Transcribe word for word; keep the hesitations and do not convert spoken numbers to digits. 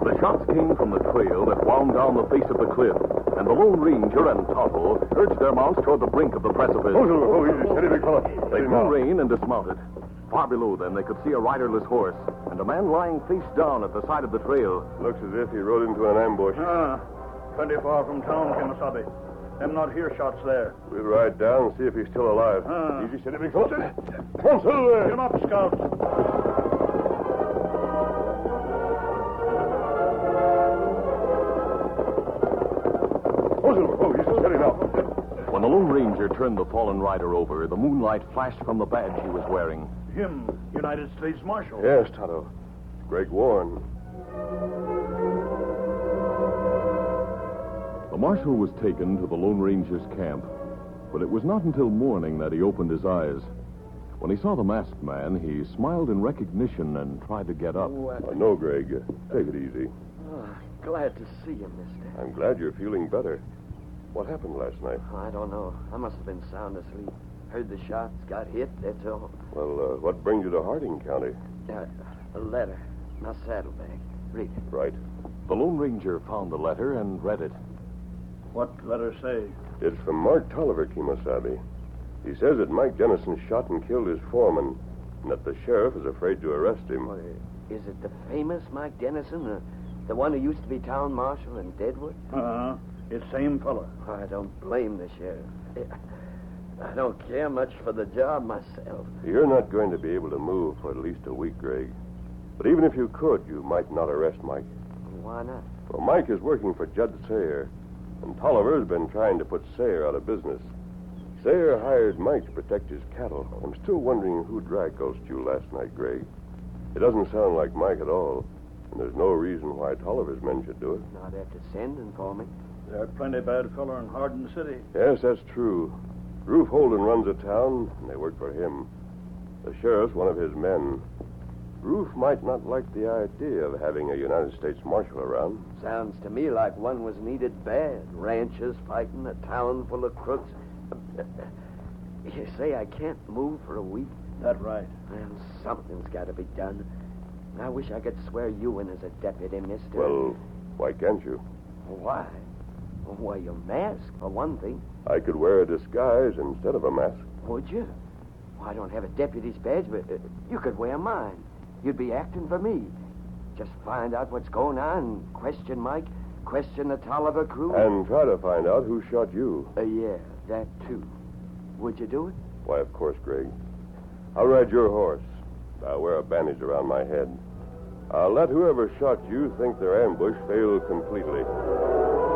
The shots came from the trail that wound down the face of the cliff, and the Lone Ranger and Tonto urged their mounts toward the brink of the precipice. Oh, oh, easy, steady, big fella. They drew rein and dismounted. Far below them, they could see a riderless horse and a man lying face down at the side of the trail. Looks as if he rode into an ambush. Ah, plenty far from town, Kemosabe. Them not hear shots there. We'll ride down and see if he's still alive. Ah. Easy, steady, big fella. Come on, Silver. Come up, Scout. Oh, Silver. Oh, easy, steady now. When the Lone Ranger turned the fallen rider over, the moonlight flashed from the badge he was wearing. Him, United States Marshal. Yes, Tonto. Greg Warren. The marshal was taken to the Lone Ranger's camp, but it was not until morning that he opened his eyes. When he saw the masked man, he smiled in recognition and tried to get up. Uh, no, Greg. Take it easy. Oh, glad to see you, mister. I'm glad you're feeling better. What happened last night? I don't know. I must have been sound asleep. Heard the shots, got hit, that's all. Well, uh, what brings you to Harding County? Uh, a letter. My saddlebag. Read it. Right. The Lone Ranger found the letter and read it. What letter say? It's from Mark Tolliver, Kemosabe. He says that Mike Dennison shot and killed his foreman, and that the sheriff is afraid to arrest him. Well, uh, is it the famous Mike Dennison, the, the one who used to be town marshal in Deadwood? Uh-huh. It's same fella. I don't blame the sheriff. I don't care much for the job myself. You're not going to be able to move for at least a week, Greg. But even if you could, you might not arrest Mike. Why not? Well, Mike is working for Judd Sayer, and Tolliver has been trying to put Sayer out of business. Sayer hired Mike to protect his cattle. I'm still wondering who drag ghosted you last night, Greg. It doesn't sound like Mike at all, and there's no reason why Tolliver's men should do it. Not after sending for me. There's plenty bad fella in Hardin City. Yes, that's true. Roof Holden runs a town, and they work for him. The sheriff's one of his men. Roof might not like the idea of having a United States Marshal around. Sounds to me like one was needed bad. Ranchers fighting, a town full of crooks. You say I can't move for a week? That right. Well, something's got to be done. I wish I could swear you in as a deputy, mister. Well, why can't you? Why? Why, your mask, for one thing. I could wear a disguise instead of a mask. Would you? Well, I don't have a deputy's badge, but uh, you could wear mine. You'd be acting for me. Just find out what's going on, question Mike, question the Tolliver crew. And try to find out who shot you. Uh, yeah, that too. Would you do it? Why, of course, Greg. I'll ride your horse. I'll wear a bandage around my head. I'll let whoever shot you think their ambush failed completely.